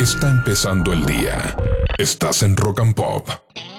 Está empezando el día. Estás en Rock and Pop.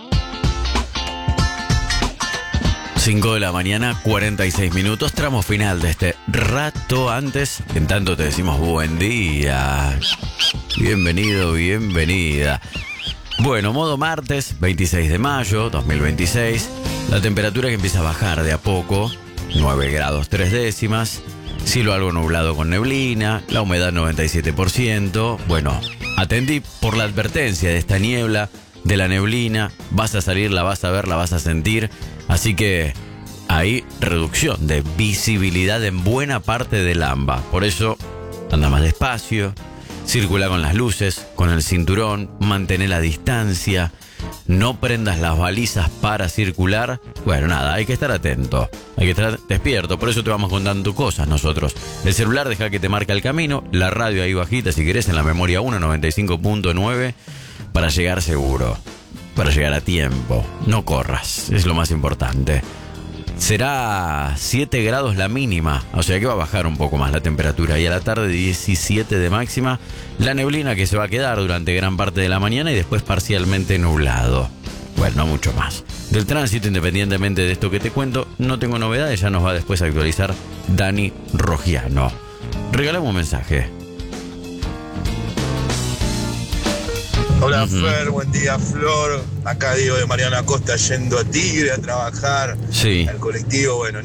5 de la mañana, 46 minutos, tramo final de este rato. Antes, en tanto te decimos buen día. Bienvenido, bienvenida. Bueno, modo martes, 26 de mayo, 2026. La temperatura que empieza a bajar de a poco, 9 grados 3 décimas. Cielo algo nublado con neblina, la humedad 97%. Bueno, atendí por la advertencia de esta niebla, de la neblina. Vas a salir, la vas a ver, la vas a sentir. Así que hay reducción de visibilidad en buena parte del AMBA. Por eso anda más despacio, circula con las luces, con el cinturón, mantén la distancia, no prendas las balizas para circular. Bueno, nada, hay que estar atento, hay que estar despierto. Por eso te vamos contando cosas nosotros. El celular deja que te marque el camino, la radio ahí bajita si querés en la memoria 1, 95.9 para llegar seguro. Para llegar a tiempo, no corras, es lo más importante. Será 7 grados la mínima, o sea que va a bajar un poco más la temperatura. Y a la tarde 17 de máxima, la neblina que se va a quedar durante gran parte de la mañana y después parcialmente nublado. Bueno, no mucho más. Del tránsito, independientemente de esto que te cuento, no tengo novedades, ya nos va después a actualizar Dani Rogiano. Regalamos un mensaje. Hola Fer, buen día Flor, acá Diego de Mariano Acosta yendo a Tigre a trabajar, Sí. al colectivo, bueno,